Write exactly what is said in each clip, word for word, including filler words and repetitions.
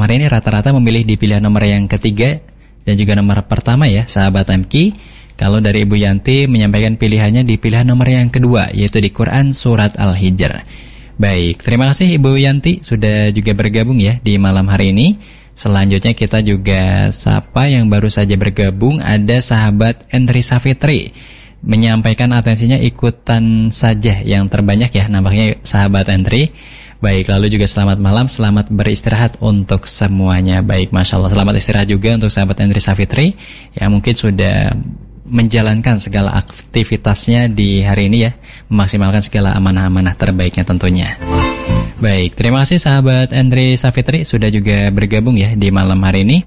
hari ini rata-rata memilih di pilihan nomor yang ketiga dan juga nomor pertama ya, sahabat M K. Kalau dari Ibu Yanti menyampaikan pilihannya di pilihan nomor yang kedua, yaitu di Quran Surat Al-Hijr. Baik, terima kasih Ibu Yanti sudah juga bergabung ya di malam hari ini. Selanjutnya kita juga sapa yang baru saja bergabung, ada sahabat Endri Safitri. Menyampaikan atensinya ikutan saja yang terbanyak ya, nampaknya sahabat Endri. Baik, lalu juga selamat malam, selamat beristirahat untuk semuanya. Baik, Masya Allah, selamat istirahat juga untuk sahabat Endri Safitri yang mungkin sudah menjalankan segala aktivitasnya di hari ini ya, memaksimalkan segala amanah-amanah terbaiknya tentunya. Baik, terima kasih sahabat Endri Safitri sudah juga bergabung ya di malam hari ini.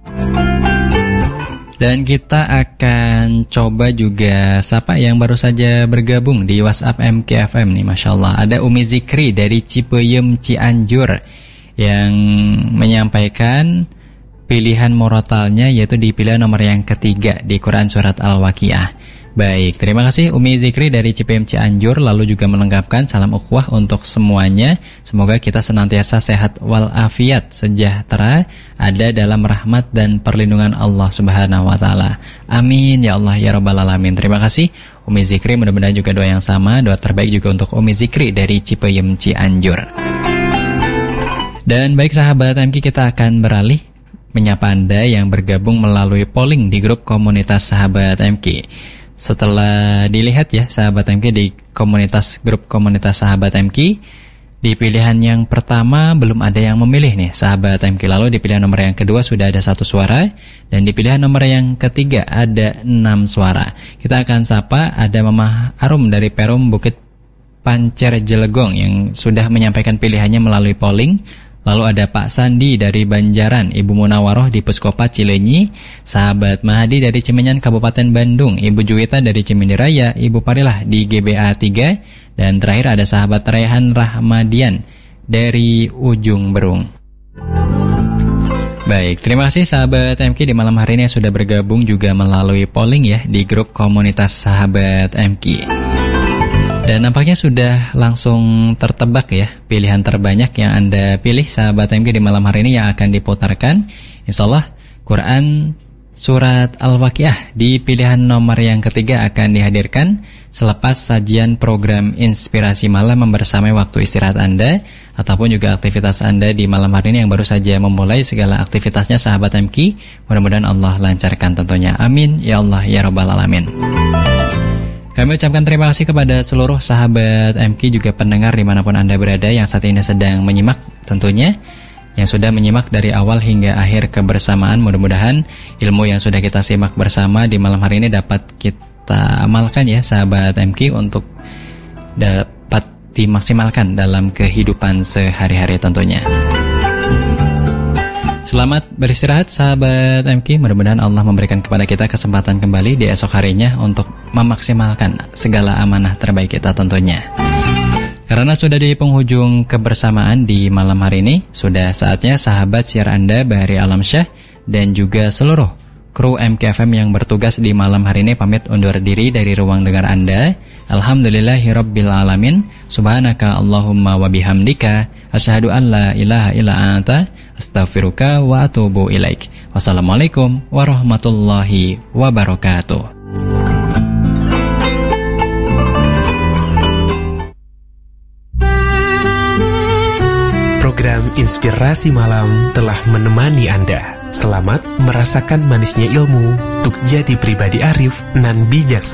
Dan kita akan coba juga sapa yang baru saja bergabung di WhatsApp M K F M nih, Masya Allah. Ada Umi Zikri dari Cipeyem Cianjur yang menyampaikan pilihan murotalnya yaitu di pilihan nomor yang ketiga di Quran Surat Al-Waqiah. Baik, terima kasih Umi Zikri dari Cipeyem Cianjur, lalu juga melengkapkan salam ukhuwah untuk semuanya. Semoga kita senantiasa sehat walafiat, sejahtera, ada dalam rahmat dan perlindungan Allah Subhanahu wa taala. Amin ya Allah ya rabbal alamin. Terima kasih Umi Zikri, mudah-mudahan juga doa yang sama, doa terbaik juga untuk Umi Zikri dari Cipeyem Cianjur. Dan baik sahabat M K, kita akan beralih menyapa Anda yang bergabung melalui polling di grup komunitas sahabat M K. Setelah dilihat ya sahabat M K di komunitas grup komunitas sahabat M K, di pilihan yang pertama belum ada yang memilih nih sahabat M K. Lalu di pilihan nomor yang kedua sudah ada satu suara, dan di pilihan nomor yang ketiga ada enam suara. Kita akan sapa ada Mama Arum dari Perum Bukit Pancer Jelegong yang sudah menyampaikan pilihannya melalui polling. Lalu ada Pak Sandi dari Banjaran, Ibu Munawaroh di Puskopat Cilenyi, sahabat Mahadi dari Cimenyan Kabupaten Bandung, Ibu Juwita dari Cimindi Raya, Ibu Parilah di G B A tiga, dan terakhir ada sahabat Raihan Rahmadian dari Ujung Berung. Baik, terima kasih sahabat M K di malam hari ini yang sudah bergabung juga melalui polling ya di grup komunitas sahabat M K. Dan nampaknya sudah langsung tertebak ya pilihan terbanyak yang Anda pilih sahabat M K di malam hari ini yang akan diputarkan. Insyaallah Quran Surat Al-Waqiah di pilihan nomor yang ketiga akan dihadirkan selepas sajian program Inspirasi Malam membersamai waktu istirahat Anda ataupun juga aktivitas Anda di malam hari ini yang baru saja memulai segala aktivitasnya sahabat M K. Mudah-mudahan Allah lancarkan tentunya. Amin ya Allah ya rabbal alamin. Kami ucapkan terima kasih kepada seluruh sahabat M K juga pendengar dimanapun Anda berada yang saat ini sedang menyimak tentunya, yang sudah menyimak dari awal hingga akhir kebersamaan. Mudah-mudahan ilmu yang sudah kita simak bersama di malam hari ini dapat kita amalkan ya sahabat M K untuk dapat dimaksimalkan dalam kehidupan sehari-hari tentunya. Selamat beristirahat sahabat M K, mudah-mudahan Allah memberikan kepada kita kesempatan kembali di esok harinya untuk memaksimalkan segala amanah terbaik kita tentunya. Karena sudah di penghujung kebersamaan di malam hari ini, sudah saatnya sahabat siar Anda Bahari Alamsyah dan juga seluruh kru M K F M yang bertugas di malam hari ini pamit undur diri dari ruang dengar Anda. Alhamdulillahirabbil alamin. Subhanaka Allahumma wa bihamdika asyhadu an la ilaha illa anta astaghfiruka wa atubu ilaik. Wassalamualaikum warahmatullahi wabarakatuh. Program Inspirasi Malam telah menemani Anda. Selamat merasakan manisnya ilmu untuk jadi pribadi arif nan bijaksana.